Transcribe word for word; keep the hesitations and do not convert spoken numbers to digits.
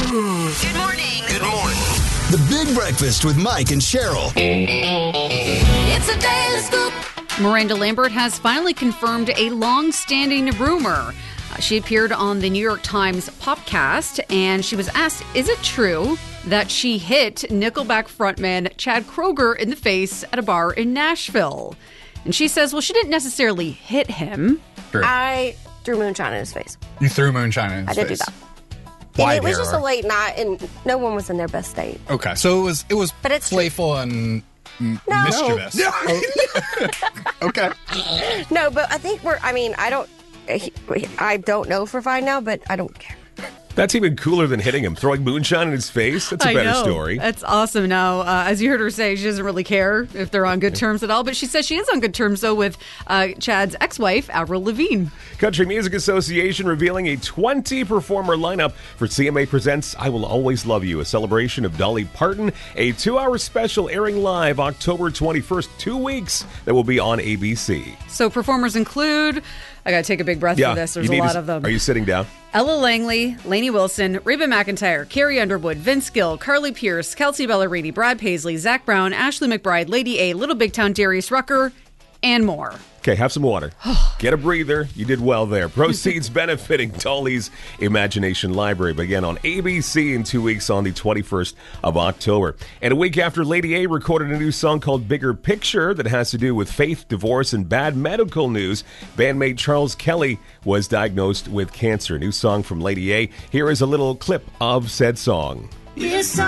Good morning. Good morning. The Big Breakfast with Mike and Cheryl. It's a daily scoop. Miranda Lambert has finally confirmed a long-standing rumor. Uh, she appeared on the New York Times Popcast, and she was asked, is it true that she hit Nickelback frontman Chad Kroeger in the face at a bar in Nashville? And she says, well, she didn't necessarily hit him. Sure. I threw moonshine in his face. You threw moonshine in his I did face. do that. Why and it was there? just a late night, and no one was in their best state. Okay, so it was it was But it's true. playful and m- No. mischievous. Oh. Okay. No, but I think we're. I mean, I don't. I don't know for fine now, but I don't care. That's even cooler than hitting him. Throwing moonshine in his face? That's a I better know. story. That's awesome. Now, uh, as you heard her say, she doesn't really care if they're on good terms at all, but she says she is on good terms, though, with uh, Chad's ex-wife, Avril Lavigne. Country Music Association revealing a twenty-performer lineup for C M A Presents I Will Always Love You, a celebration of Dolly Parton, a two-hour special airing live October twenty-first, two weeks, that will be on A B C. So performers include, I got to take a big breath for this, there's you a need lot to- of them. Are you sitting down? Ella Langley, Lainey Wilson, Reba McEntire, Carrie Underwood, Vince Gill, Carly Pierce, Kelsey Ballerini, Brad Paisley, Zach Brown, Ashley McBride, Lady A, Little Big Town, Darius Rucker, and more. Okay, have some water. Get a breather. You did well there. Proceeds benefiting Dolly's Imagination Library begin on A B C in two weeks on the twenty-first of October. And a week after Lady A recorded a new song called Bigger Picture that has to do with faith, divorce, and bad medical news, bandmate Charles Kelly was diagnosed with cancer. New song from Lady A. Here is a little clip of said song. Yes,